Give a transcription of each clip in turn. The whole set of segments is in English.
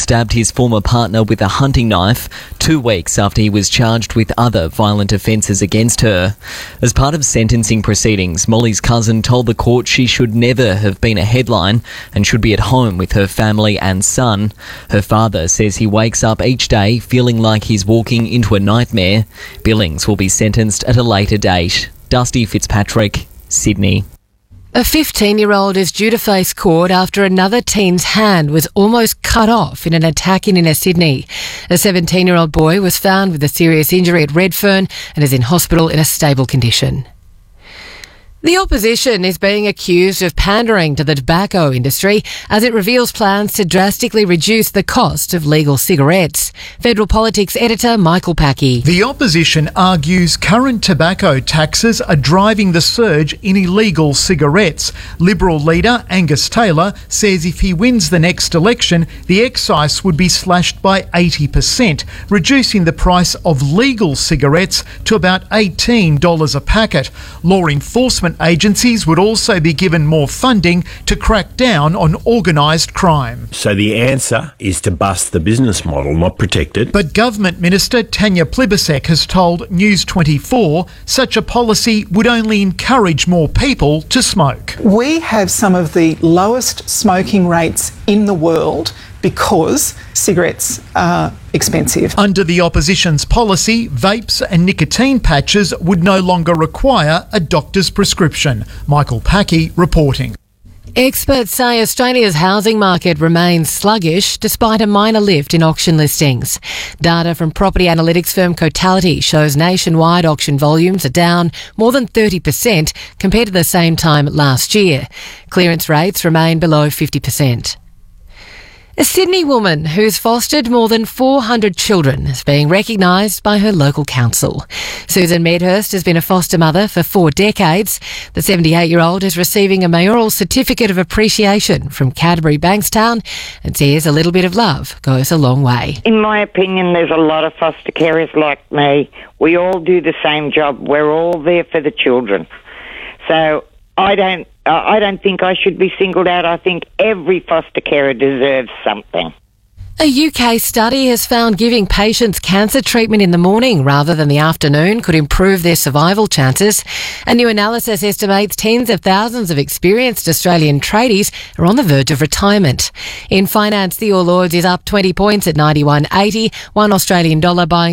stabbed his former partner with a hunting knife 2 weeks after he was charged with other violent offences against her. As part of sentencing proceedings, Molly's cousin told the court she should never have been a headline and should be at home with her family and son. Her father says he wakes up each day feeling like he's walking into a nightmare. Billings will be sentenced at a later date. Dusty Fitzpatrick, Sydney. A 15-year-old is due to face court after another teen's hand was almost cut off in an attack in inner Sydney. A 17-year-old boy was found with a serious injury at Redfern and is in hospital in a stable condition. The opposition is being accused of pandering to the tobacco industry as it reveals plans to drastically reduce the cost of legal cigarettes. Federal Politics editor Michael Packey. The opposition argues current tobacco taxes are driving the surge in illegal cigarettes. Liberal leader Angus Taylor says if he wins the next election, the excise would be slashed by 80%, reducing the price of legal cigarettes to about $18 a packet. Law enforcement agencies would also be given more funding to crack down on organised crime. So the answer is to bust the business model, not protect it. But Government Minister Tanya Plibersek has told News 24 such a policy would only encourage more people to smoke. We have some of the lowest smoking rates in the world because cigarettes are expensive. Under the opposition's policy, vapes and nicotine patches would no longer require a doctor's prescription. Michael Packey reporting. Experts say Australia's housing market remains sluggish despite a minor lift in auction listings. Data from property analytics firm Cotality shows nationwide auction volumes are down more than 30% compared to the same time last year. Clearance rates remain below 50%. A Sydney woman who's fostered more than 400 children is being recognised by her local council. Susan Medhurst has been a foster mother for 4 decades. The 78-year-old is receiving a mayoral certificate of appreciation from Cadbury Bankstown and says a little bit of love goes a long way. In my opinion, there's a lot of foster carers like me. We all do the same job. We're all there for the children. So I don't think I should be singled out. I think every foster carer deserves something. A UK study has found giving patients cancer treatment in the morning rather than the afternoon could improve their survival chances. A new analysis estimates tens of thousands of experienced Australian tradies are on the verge of retirement. In finance, the All Ords is up 20 points at 91.80, $1 Australian dollar buying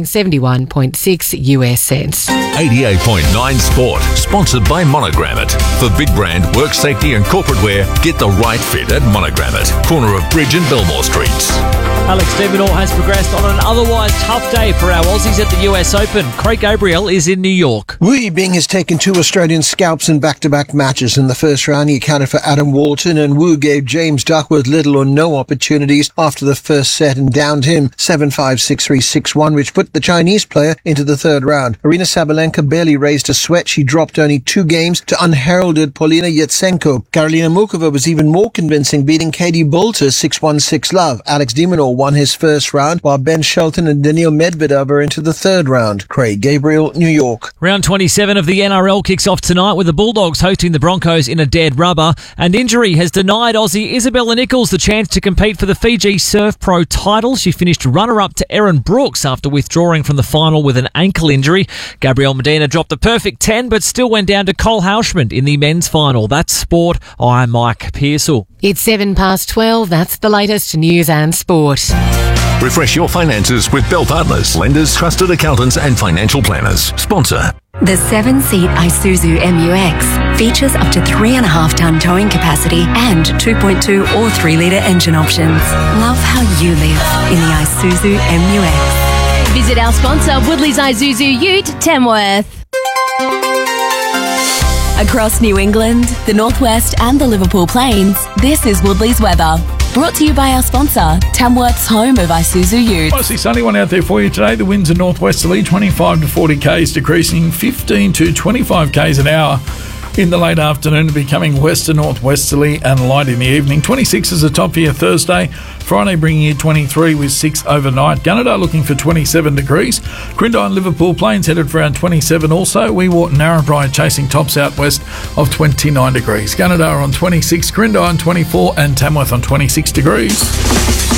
71.6 US cents. 88.9 Sport, sponsored by Monogram It. For big brand, work safety and corporate wear, get the right fit at Monogram It, corner of Bridge and Belmore Streets. Alex de Minaur has progressed on an otherwise tough day for our Aussies at the US Open. Craig Gabriel is in New York. Wu Yibing has taken 2 Australian scalps in back-to-back matches. In the first round, he accounted for Adam Walton, and Wu gave James Duckworth little or no opportunities after the first set and downed him 7-5, 6-3, 6-1, which put the Chinese player into the third round. Aryna Sabalenka barely raised a sweat. She dropped only 2 games to unheralded Polina Yatsenko. Karolina Muchova was even more convincing, beating Katie Boulter 6-1, 6-love. Alex de Minaur won his first round, while Ben Shelton and Daniil Medvedev are into the third round. Craig Gabriel, New York. Round 27 of the NRL kicks off tonight with the Bulldogs hosting the Broncos in a dead rubber, and injury has denied Aussie Isabella Nichols the chance to compete for the Fiji Surf Pro title. She finished runner-up to Erin Brooks after withdrawing from the final with an ankle injury. Gabrielle Medina dropped a perfect 10 but still went down to Cole Hauschman in the men's final. That's sport. I'm Mike Pearsall. It's 12:07. That's the latest news and sport. Refresh your finances with Bell Partners, lenders, trusted accountants and financial planners. Sponsor. The 7-seat Isuzu MU-X features up to 3.5-ton towing capacity and 2.2 or 3-litre engine options. Love how you live in the Isuzu MU-X. Visit our sponsor, Woodley's Isuzu Ute, Tamworth. Across New England, the Northwest and the Liverpool Plains, this is Woodley's weather. Brought to you by our sponsor, Tamworth's home of Isuzu Utes. Mostly sunny one out there for you today. The winds are northwesterly, 25 to 40 k's, decreasing 15 to 25 k's an hour. In the late afternoon, becoming western northwesterly and light in the evening. 26 is a top for your Thursday. Friday bringing you 23 with 6 overnight. Gunnedah looking for 27 degrees. Crindai and Liverpool Plains headed for around 27 also. Wewart and Narrabri chasing tops out west of 29 degrees. Gunnedah on 26, Crindai on 24 and Tamworth on 26 degrees.